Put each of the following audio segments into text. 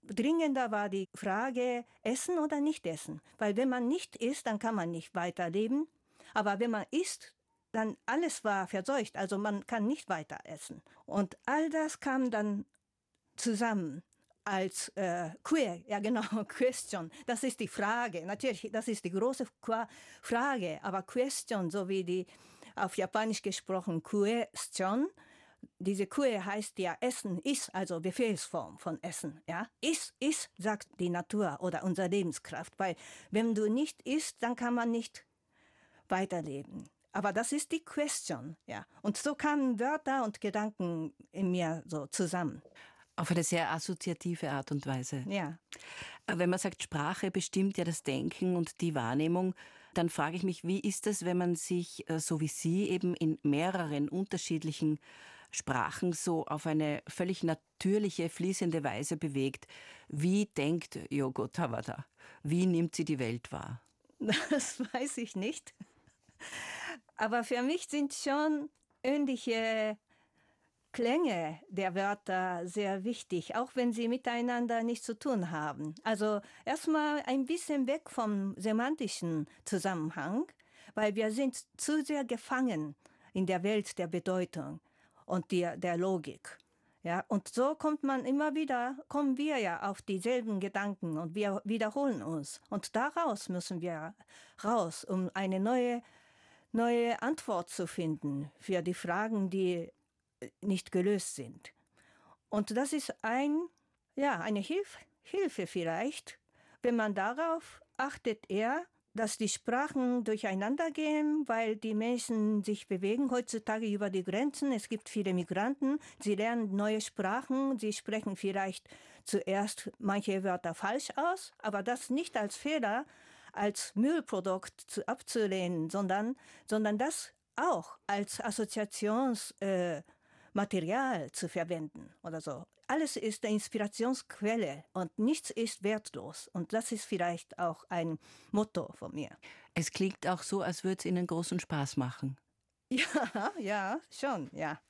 dringender war die Frage, essen oder nicht essen. Weil wenn man nicht isst, dann kann man nicht weiterleben. Aber wenn man isst, dann alles war verseucht, also man kann nicht weiter essen. Und all das kam dann zusammen als Queer, ja genau, Question. Das ist die Frage. Natürlich, das ist die große Frage, aber Question, so wie die auf Japanisch gesprochen Question, diese Queer heißt ja Essen ist, also Befehlsform von Essen. Ja? Ist, sagt die Natur oder unsere Lebenskraft. Weil wenn du nicht isst, dann kann man nicht weiterleben. Aber das ist die Question. Ja? Und so kamen Wörter und Gedanken in mir so zusammen. Auf eine sehr assoziative Art und Weise. Ja. Wenn man sagt, Sprache bestimmt ja das Denken und die Wahrnehmung, dann frage ich mich, wie ist es, wenn man sich, so wie Sie, eben in mehreren unterschiedlichen Sprachen so auf eine völlig natürliche, fließende Weise bewegt? Wie denkt Yoko Tawada? Wie nimmt sie die Welt wahr? Das weiß ich nicht. Aber für mich sind schon ähnliche Klänge der Wörter sehr wichtig, auch wenn sie miteinander nichts zu tun haben. Also erstmal ein bisschen weg vom semantischen Zusammenhang, weil wir sind zu sehr gefangen in der Welt der Bedeutung und der Logik. Ja, und so kommen wir ja auf dieselben Gedanken und wir wiederholen uns. Und daraus müssen wir raus, um eine neue Antwort zu finden für die Fragen, die nicht gelöst sind. Und das ist eine Hilfe vielleicht, wenn man darauf achtet eher, dass die Sprachen durcheinander gehen, weil die Menschen sich bewegen heutzutage über die Grenzen. Es gibt viele Migranten, sie lernen neue Sprachen, sie sprechen vielleicht zuerst manche Wörter falsch aus, aber das nicht als Fehler, als Müllprodukt abzulehnen, sondern das auch als Assoziationsmaterial zu verwenden oder so. Alles ist eine Inspirationsquelle und nichts ist wertlos. Und das ist vielleicht auch ein Motto von mir. Es klingt auch so, als würde es Ihnen großen Spaß machen. Ja, schon, ja.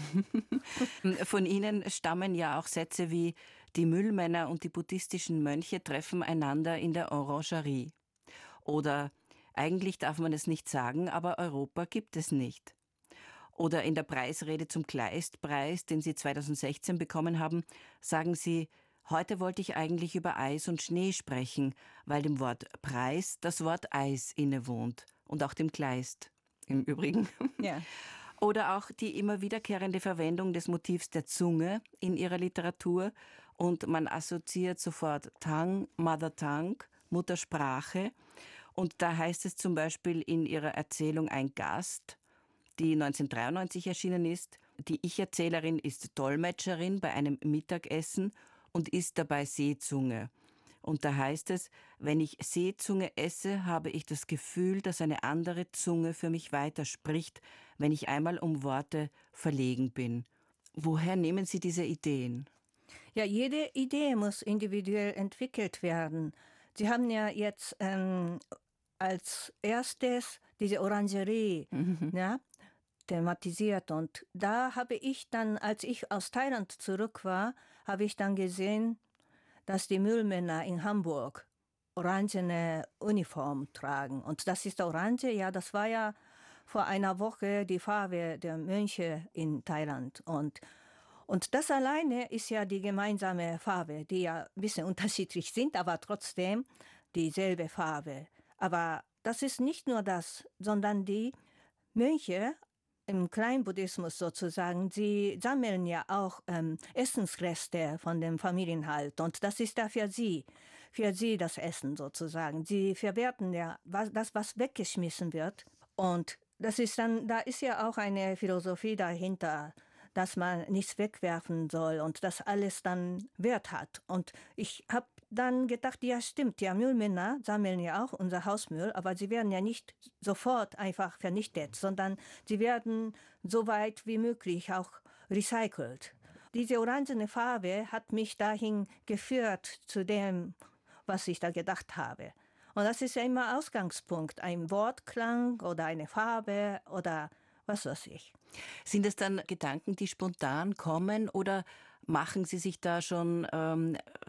Von Ihnen stammen ja auch Sätze wie: Die Müllmänner und die buddhistischen Mönche treffen einander in der Orangerie. Oder eigentlich darf man es nicht sagen, aber Europa gibt es nicht. Oder in der Preisrede zum Kleistpreis, den Sie 2016 bekommen haben, sagen Sie: Heute wollte ich eigentlich über Eis und Schnee sprechen, weil dem Wort Preis das Wort Eis innewohnt. Und auch dem Kleist im Übrigen. Ja. Oder auch die immer wiederkehrende Verwendung des Motivs der Zunge in Ihrer Literatur. Und man assoziiert sofort Tongue, Mother Tongue, Muttersprache. Und da heißt es zum Beispiel in Ihrer Erzählung Ein Gast, die 1993 erschienen ist: Die Ich-Erzählerin ist Dolmetscherin bei einem Mittagessen und isst dabei Seezunge. Und da heißt es: Wenn ich Seezunge esse, habe ich das Gefühl, dass eine andere Zunge für mich weiterspricht, wenn ich einmal um Worte verlegen bin. Woher nehmen Sie diese Ideen? Ja, jede Idee muss individuell entwickelt werden. Sie haben ja jetzt als erstes diese Orangerie, ja, thematisiert. Und da habe ich dann, als ich aus Thailand zurück war, habe ich dann gesehen, dass die Müllmänner in Hamburg orangene Uniform tragen. Und das ist Orange, ja, das war ja vor einer Woche die Farbe der Mönche in Thailand. Und das alleine ist ja die gemeinsame Farbe, die ja ein bisschen unterschiedlich sind, aber trotzdem dieselbe Farbe. Aber das ist nicht nur das, sondern die Mönche im Kleinbuddhismus sozusagen, sie sammeln ja auch Essensreste von dem Familienhalt. Und das ist da für sie das Essen sozusagen. Sie verwerten ja das, was weggeschmissen wird. Und das ist dann, da ist ja auch eine Philosophie dahinter, dass man nichts wegwerfen soll und dass alles dann Wert hat. Und ich habe dann gedacht, ja stimmt, ja, Müllmänner sammeln ja auch unser Hausmüll, aber sie werden ja nicht sofort einfach vernichtet, sondern sie werden so weit wie möglich auch recycelt. Diese orangene Farbe hat mich dahin geführt zu dem, was ich da gedacht habe. Und das ist ja immer Ausgangspunkt, ein Wortklang oder eine Farbe oder was weiß ich. Sind es dann Gedanken, die spontan kommen, oder machen Sie sich da schon